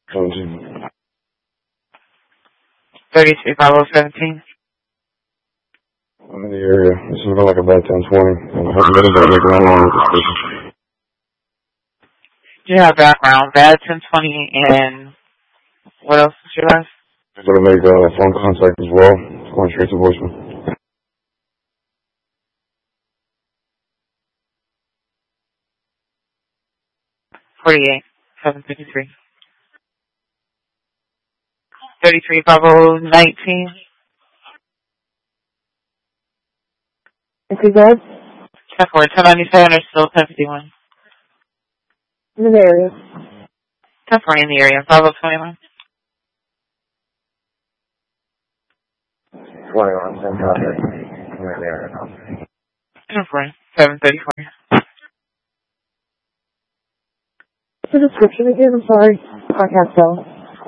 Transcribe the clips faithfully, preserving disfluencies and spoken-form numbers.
seventeen. thirty-three five oh seventeen. I'm in the area. This is like about ten twenty. I'm hoping that make it along with this person. Do you have background? Bad ten twenty and what else is your last? I'm going to make a uh, phone contact as well. It's going straight to voicemail. forty-eight seven fifty-three. thirty-three five oh nineteen. Is he good? ten four ten ninety-seven or still ten fifty-one? In the area. ten forty in the area. five oh twenty-one. twenty-one, ten contact. I'm in the area now. ten forty seven thirty-four. What's the description again? I'm sorry. I can't tell.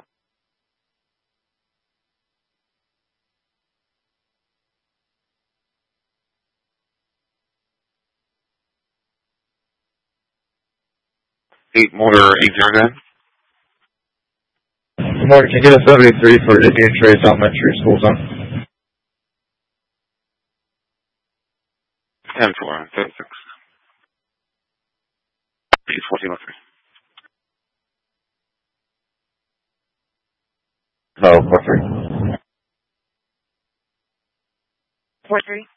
Eight motor eight zero nine. Motor, can you get a seventy-three for Indian Trace Elementary School zone? ten four, thirty-six. eight fourteen oh three. No, four three. four three.